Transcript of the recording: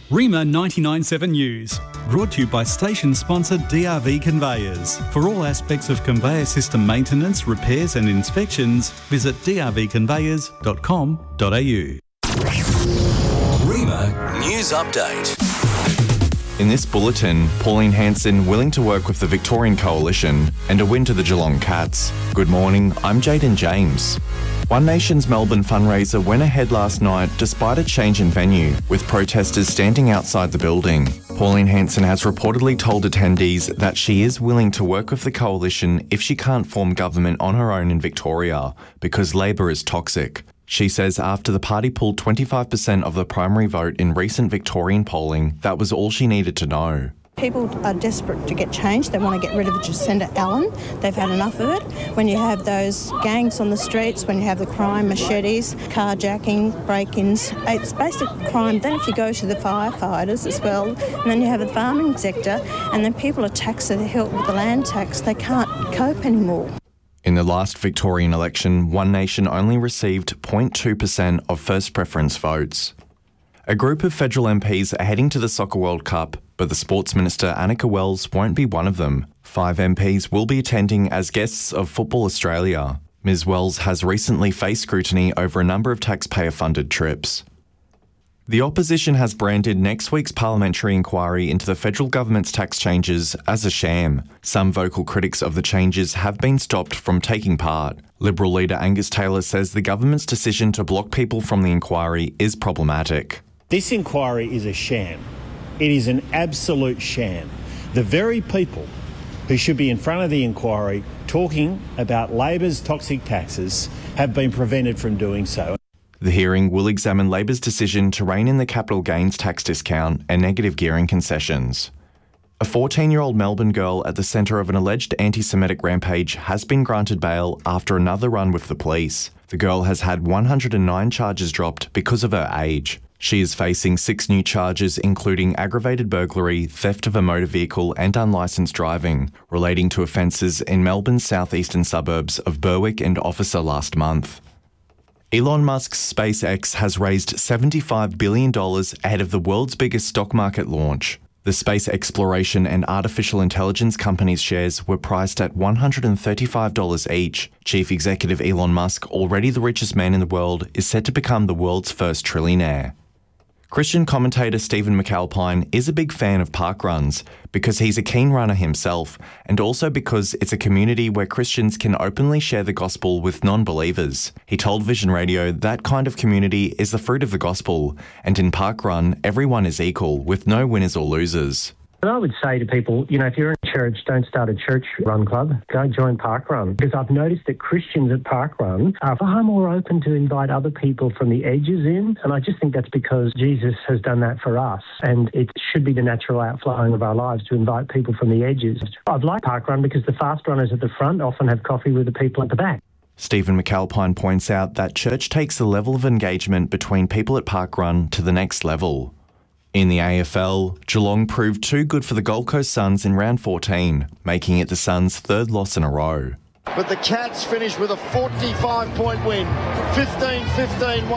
Rima 99.7 News, brought to you by station sponsor DRV Conveyors. For all aspects of conveyor system maintenance, repairs and inspections, visit drvconveyors.com.au. Rima News Update. In this bulletin, Pauline Hanson willing to work with the Victorian Coalition and a win to the Geelong Cats. Good morning, I'm Jaden James. One Nation's Melbourne fundraiser went ahead last night despite a change in venue, with protesters standing outside the building. Pauline Hanson has reportedly told attendees that she is willing to work with the Coalition if she can't form government on her own in Victoria, because Labor is toxic. She says after the party pulled 25% of the primary vote in recent Victorian polling, that was all she needed to know. People are desperate to get change. They want to get rid of Jacinda Allen. They've had enough of it. When you have those gangs on the streets, when you have the crime, machetes, carjacking, break-ins, it's basic crime. Then if you go to the firefighters as well, and then you have the farming sector, and then people are taxed to the hilt with the land tax, they can't cope anymore. In the last Victorian election, One Nation only received 0.2% of first preference votes. A group of federal MPs are heading to the Soccer World Cup, but the Sports Minister Annika Wells won't be one of them. 5 MPs will be attending as guests of Football Australia. Ms Wells has recently faced scrutiny over a number of taxpayer-funded trips. The opposition has branded next week's parliamentary inquiry into the federal government's tax changes as a sham. Some vocal critics of the changes have been stopped from taking part. Liberal leader Angus Taylor says the government's decision to block people from the inquiry is problematic. This inquiry is a sham. It is an absolute sham. The very people who should be in front of the inquiry talking about Labor's toxic taxes have been prevented from doing so. The hearing will examine Labor's decision to rein in the capital gains tax discount and negative gearing concessions. A 14-year-old Melbourne girl at the centre of an alleged anti-Semitic rampage has been granted bail after another run with the police. The girl has had 109 charges dropped because of her age. She is facing 6 new charges, including aggravated burglary, theft of a motor vehicle and unlicensed driving, relating to offences in Melbourne's southeastern suburbs of Berwick and Officer last month. Elon Musk's SpaceX has raised $75 billion ahead of the world's biggest stock market launch. The space exploration and artificial intelligence company's shares were priced at $135 each. Chief Executive Elon Musk, already the richest man in the world, is set to become the world's first trillionaire. Christian commentator Stephen McAlpine is a big fan of parkruns because he's a keen runner himself, and also because it's a community where Christians can openly share the gospel with non-believers. He told Vision Radio that kind of community is the fruit of the gospel, and in parkrun, everyone is equal, with no winners or losers. And I would say to people, if you're in a church, don't start a church run club. Go join Parkrun. Because I've noticed that Christians at Parkrun are far more open to invite other people from the edges in. And I just think that's because Jesus has done that for us. And it should be the natural outflowing of our lives to invite people from the edges. I've liked Parkrun because the fast runners at the front often have coffee with the people at the back. Stephen McAlpine points out that church takes the level of engagement between people at Parkrun to the next level. In the AFL, Geelong proved too good for the Gold Coast Suns in round 14, making it the Suns' 3rd loss in a row. But the Cats finished with a 45-point win, 15-15.